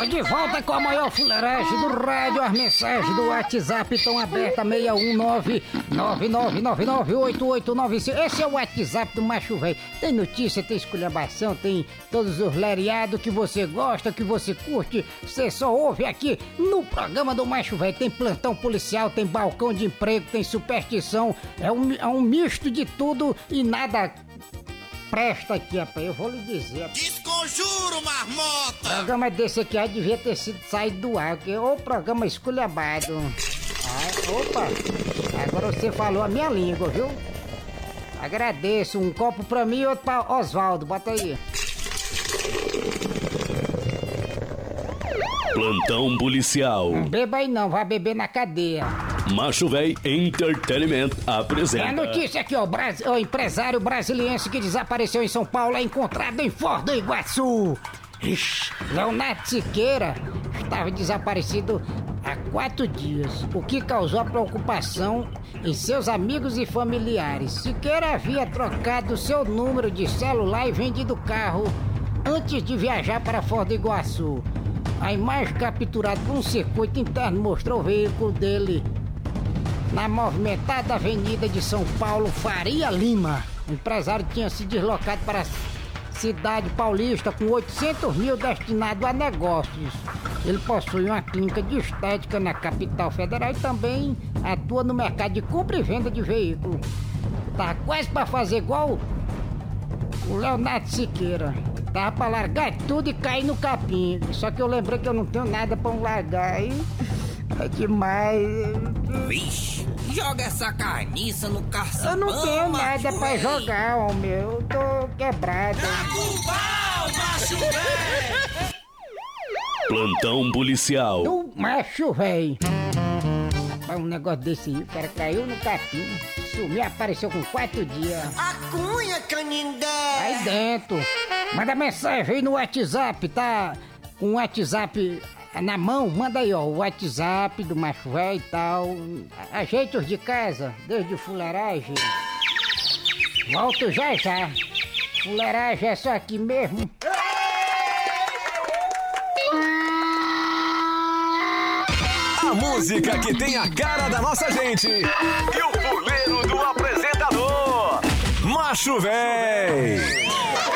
Tô de volta com a maior fuleiragem do rádio. As mensagens do WhatsApp estão abertas. 619-9999-8895. Esse é o WhatsApp do Macho Velho. Tem notícia, tem esculhambação, tem todos os lereados que você gosta, que você curte. Você só ouve aqui no programa do Macho Velho. Tem plantão policial, tem balcão de emprego, tem superstição. É um misto de tudo e nada presta aqui, rapaz. Eu vou lhe dizer. Desconjuro, marmota! O programa desse aqui já devia ter sido saído do ar, porque é o programa esculhambado. Opa! Agora você falou a minha língua, viu? Agradeço. Um copo pra mim e outro pra Osvaldo. Bota aí. Plantão policial. Não beba aí não, vai beber na cadeia. Macho Véi Entertainment apresenta. É a notícia aqui, ó. O empresário brasiliense que desapareceu em São Paulo é encontrado em Foz do Iguaçu. Leonardo Siqueira estava desaparecido há 4 dias, o que causou a preocupação em seus amigos e familiares. Siqueira havia trocado seu número de celular e vendido o carro antes de viajar para Foz do Iguaçu. A imagem capturada por um circuito interno mostrou o veículo dele na movimentada avenida de São Paulo, Faria Lima. O empresário tinha se deslocado para a cidade paulista com 800 mil destinados a negócios. Ele possui uma clínica de estética na capital federal e também atua no mercado de compra e venda de veículos. Tá quase para fazer igual o Leonardo Siqueira. Tava pra largar tudo e cair no capim. Só que eu lembrei que eu não tenho nada pra largar. Aí é demais. Vixe, joga essa carniça no carçapão. Eu não tenho nada macho pra véi. jogar, homem. Eu tô quebrado. Pau, macho velho! Plantão policial. Do Macho Véi. Rapaz, um negócio desse aí, o cara caiu no capim, sumiu, apareceu com 4 dias. A cunha, canindé! Aí dentro. Manda mensagem aí no WhatsApp, tá? Com o WhatsApp na mão, manda aí, ó, o WhatsApp do Macho Véi e tal. Ajeitos de casa, desde fuleiragem. Volto já já. Fuleiragem é só aqui mesmo. A música que tem a cara da nossa gente. E o fuleiro do apresentador. Macho Véi.